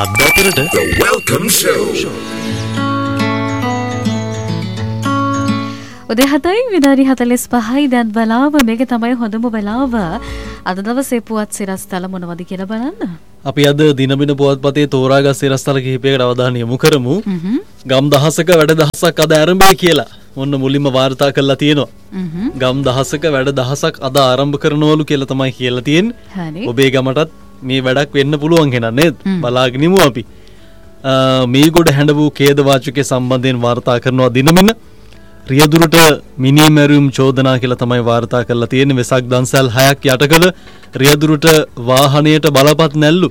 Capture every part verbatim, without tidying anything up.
අදතරට The Welcome Show. උදේ හතයි විනාඩි හතළිස් පහයි දැන් බලාව මේක තමයි හොඳම බලාව. අද දවසේ පුවත් සිරස්තල මොනවද කියලා බලන්න. අපි අද දිනබින පුවත්පතේ තෝරාගත් සිරස්තල කිහිපයකට අවධානය යොමු කරමු. ගම් දහසක වැඩ දහසක් අද ආරම්භයි කියලා මොන්න මුලින්ම වාර්තා කරලා තියෙනවා. ගම් දහසක වැඩ දහසක් අද ආරම්භ කරනවලු කියලා තමයි කියලා තියෙන්නේ. ඔබේ ගමටත් මේ වැඩක් වෙන්න පුළුවන් කෙනා නේද? බලාගෙන ඉමු අපි. මේ ගොඩ හැඬ වූ ඛේද වාචකයේ සම්බන්ධයෙන් වාර්තා කරනවා දිනමින. රියදුරට මිනි මැරුම් චෝදනා කියලා තමයි වාර්තා කරලා තියෙන්නේ. වෙසක් දන්සල් හයක් යටකල රියදුරට වාහනයට බලපත් නැල්ලු.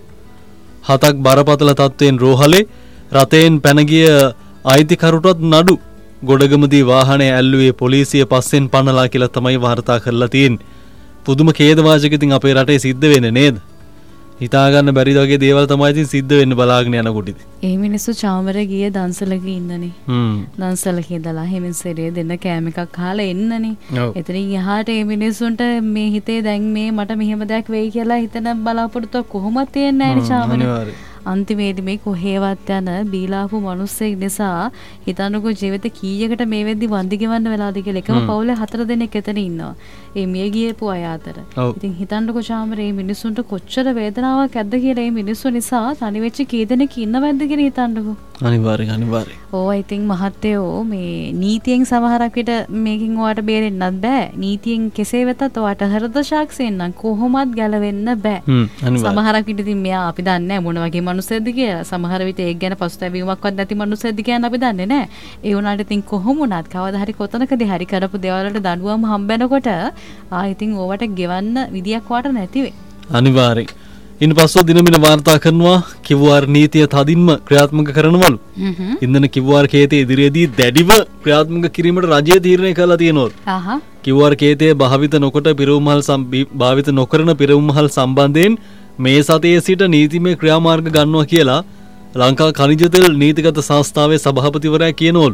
හතක් බරපතල තත්වයෙන් රෝහලේ රතෙන් පැන ගිය අයිතිකරුටත් නඩු. ගොඩගමදී වාහනය ඇල්ලුවේ පොලිසිය පස්සෙන් පනලා කියලා තමයි වාර්තා කරලා තියෙන්නේ. පුදුම ඛේද වාචක ඉතින් අපේ රටේ සිද්ධ වෙන්නේ නේද? හිතා ගන්න බැරිද වගේ දේවල් තමයි ඉතින් සිද්ධ වෙන්න බලාගෙන යනකොට ඉතින්. ඒ මිනිස්සු චාමරේ ගියේ දන්සලක ඉන්නනේ. හ්ම්. දන්සලක ඉඳලා හැමින් සෙරේ දෙන්න කෑම එකක් කාලා එන්නනේ. එතනින් එහාට මේ මිනිස්සුන්ට මේ හිතේ දැන් මේ මට මෙහෙම දෙයක් වෙයි කියලා හිතන බලාපොරොත්තු කොහොමද තියන්නේ නැහැ නේ චාමරේ. අන්තිමේදී මේ කොහෙවත් යන බීලාපු මිනිස්සෙක් නිසා හිතන්නකෝ ජීවිත කීයකට මේ වෙද්දි වන්දි ගෙවන්න වෙලාද කියලා එකම පවුලේ හතර දෙනෙක් එතන ඉන්නවා. ඒ මිය ගියපු අය අතර. ඉතින් හිතන්නකෝ චාමරේ මේ මිනිස්සුන්ට කොච්චර වේදනාවක් ඇද්ද කියලා මේ මිනිස්සු නිසා තනි වෙච්ච කී දෙනෙක් ඉන්නවද කියලා හිතන්නකෝ. අනිවාර්යෙන් අනිවාර්යෙන්. ඕවා ඉතින් මහත්තයෝ මේ නීතියෙන් සමහරක් විට මේකින් ඔයාට බේරෙන්නත් බෑ. නීතියෙන් කෙසේ වෙතත් ඔයාට හෘද සාක්ෂියෙන් නම් කොහොමත් ගැලවෙන්න බෑ. සමහරක් විට ඉතින් මෙයා අපි දන්නේ නැහැ මොන වගේ මනුස්සයෙක්ද කියලා. සමහර විට ඒක ගැන පසුතැවීමක්වත් නැති මනුස්සයෙක්ද කියන අපි දන්නේ නැහැ. ඒ වුණාට ඉතින් කොහොම වුණත් කවදා හරි කොතනකදී හරි කරපු දේවල් වලට දඬුවම් හම්බෙනකොට ආ ඉතින් ඕවට ගෙවන්න විදියක් වාට නැති වෙයි. අනිවාර්යයෙන්. ඉන්පස්සෝ දිනමින වාර්තා කරනවා කිව්වාර් නීතිය තදින්ම ක්‍රියාත්මක කරනවලු. ඉන්දන කිව්වාර් කේතේ ඉදිරියේදී දැඩිව ක්‍රියාත්මක කිරීමට රජය තීරණය කළා තියෙනවා. ආහා. කිව්වාර් කේතේ භාවිත නොකොට පිරවුම්මහල් භාවිත නොකරන පිරවුම්මහල් සම්බන්ධයෙන් මේ සතියේ සිට නීතිමය ක්‍රියාමාර්ග ගන්නවා කියලා ලංකා ඛනිජ තෙල් නීතිගත සංස්ථාවේ සභාපතිවරයා කියනවලු.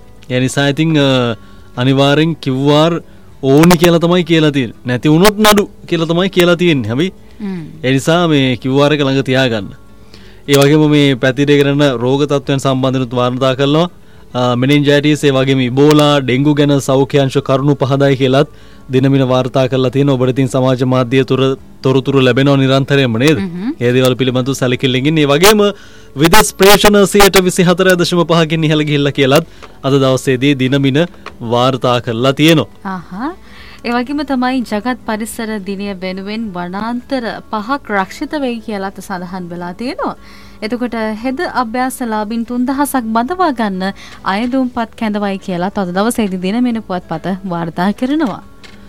ඒ නිසා ඉතින් අනිවාර්යෙන් කිව්වාර් ඕනි කියලා තමයි කියලා තියෙන්නේ. නැති වුණොත් නඩු කියලා තමයි කියලා තියෙන්නේ. හැබැයි ඒ නිසා මේ කිව්ආර් එක ළඟ තියාගන්න. ඒ වගේම මේ පැතිරේ කරන රෝග තත්ත්වයන් සම්බන්ධව වාර්තා කරනවා. මෙනින්ජයිටිස් ඒ වගේම ඉබෝලා ඩෙන්ගු ගැන සෞඛ්‍ය අංශ කරුණු පහදයි කියලාත් දිනමින වාර්තා කරලා තියෙනවා. ඔබට තින් සමාජ මාධ්‍ය තොරතුරු ලැබෙනවා නිරන්තරයෙන්ම නේද? ඒ දේවල් පිළිබඳව සැලකිල්ලෙන් ඉන්නේ. ඒ වගේම විදේශ ප්‍රේක්ෂණ සියයට විසිහතර දශම පහකින් ඉහළ ගිහිල්ලා කියලාත් අද දවසේදී දිනමින වාර්තා කරලා තියෙනවා. ආහා. ඒ වගේම තමයි ජගත් පරිසර දිනය වෙනුවෙන් වනාන්තර පහක් රක්ෂිත වෙයි කියලාත් සඳහන් වෙලා තියෙනවා. එතකොට හෙද අභ්‍යාසලාභින් තුන්දහසක් බඳවා ගන්න අයදුම්පත් කැඳවයි කියලා අද දවසේදී දිනමින පුවත්පත වාර්තා කරනවා.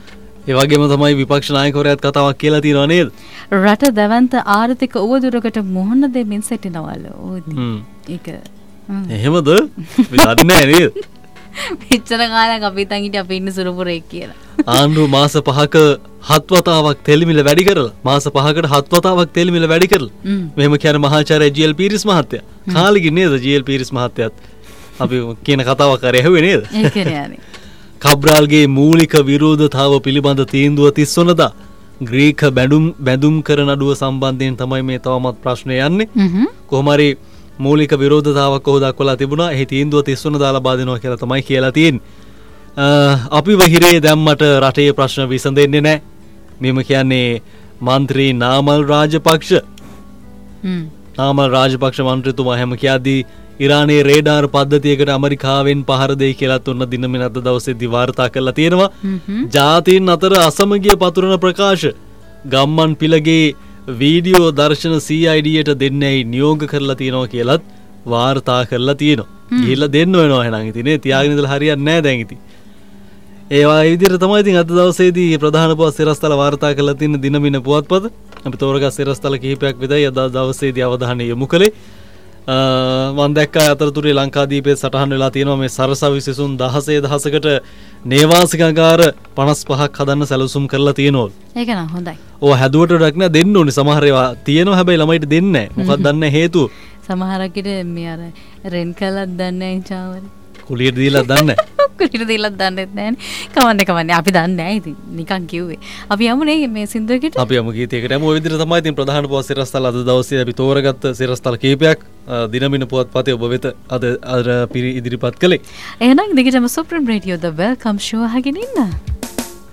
ඒ වගේම තමයි විපක්ෂ නායකවරයාත් කතාවක් කියලා තියෙනවා නේද? රට දැවන්ත ආර්ථික උවදුරකට මුහුණ දෙමින් සිටිනවලු. ඒක එහෙමද? අපි දන්නේ නැහැ නේද? පිටචර කාලයක් අපි හිතන් හිටියේ අපි ඉන්නේ සුරපුරේ කියලා. ආණ්ඩුව මාස පහක හත් වතාවක් තෙල් මිල වැඩි කරලා මාස පහකට හත් වතාවක් තෙල් මිල වැඩි කරලා මෙහෙම කියන මහාචාර්ය ජී.එල්. පීරිස් මහත්තයා. කාලෙකින් නේද ජී.එල්. පීරිස් මහත්තයාත් අපි කියන කතාවක් කරේ ඇහුවේ නේද? ඒක නෑනේ. කබ්‍රාල්ගේ මූලික විරෝධතාව පිළිබඳ තීන්දුව තිස් වෙනිදා ග්‍රීක බැඳුම් බැඳුම් කරන නඩුව සම්බන්ධයෙන් තමයි මේ තවමත් ප්‍රශ්න යන්නේ. කොහොම හරි මූලික විරෝධතාවක් කොහොද දක්වලා තිබුණා. එහි තීන්දුව තිස් වෙනිදා ලබා දෙනවා කියලා තමයි කියලා තියෙන්නේ. අපිව හිරේ දැම්මට රටේ ප්‍රශ්න විසඳෙන්නේ නැහැ. මෙම කියන්නේ മന്ത്രി නාමල් රාජපක්ෂ. හ්ම්. නාමල් රාජපක්ෂ മന്ത്രിතුමා හැම කියද්දී ඉරානයේ රේඩාර් පද්ධතියකට ඇමරිකාවෙන් පහර දෙයි කියලා තුන දිනමින් අද දවසේදී වාර්තා කරලා තියෙනවා. ජාතීන් අතර අසමගිය පතුරන ප්‍රකාශ ගම්මන් පිළගේ වීඩියෝ දර්ශන සී අයි ඩීයට දෙන්නයි නියෝග කරලා තියෙනවා කියලාත් වාර්තා කරලා තියෙනවා. ගිහිල්ලා දෙන්න වෙනවා එහෙනම් ඉතින් නේ තියාගෙන ඉඳලා හරියන්නේ නැහැ දැන් ඉතින්. ඒ වගේ විදිහට තමයි ඉතින් අද දවසේදී ප්‍රධාන පුවත් සිරස්තල වාර්තා කරලා තියෙන දිනමින පුවත්පත. අපි තෝරගත් සිරස්තල කිහිපයක් විතරයි අද දවසේදී අවධානය යොමු කළේ. මම දැක්කා අතරතුරේ ලංකාදීපේ සටහන් වෙලා තියෙනවා මේ සරසවි සිසුන් දහසේ දහසකට නේවාසිකාගාර පනස් පහක් හදන්න සැලසුම් කරලා තියෙනවා. ඒක නම් හොඳයි. ඔය හැදුවට ඩක් නෑ දෙන්න ඕනේ. සමහර ඒවා තියෙනවා හැබැයි ළමයිට දෙන්නේ නෑ. මොකක්ද දන්නේ හේතුව? සමහරක් ඉත මේ අර රෙන් කළක් දන්නේ නෑ චාවරේ. කුලියට දීලා දන්නේ නෑ. කුලියට දීලා දන්නෙත් නැහැ. කවන්නේ කවන්නේ අපි දන්නේ නැහැ ඉතින් නිකන් කිව්වේ. අපි යමුනේ මේ සින්දුවකට. අපි යමු ගීතයකට. යමු ඔය විදිහට තමයි ඉතින් ප්‍රධාන පුවත් සිරස්තල අද දවසේ අපි තෝරගත්ත සිරස්තල කීපයක් දිනමින පුවත්පතේ ඔබ වෙත අද අර පිරි ඉදිරිපත් කළේ. එහෙනම් දිගටම සුප්‍රීම රේඩියෝ ද වෙල්කම් ෂෝ අහගෙන ඉන්න.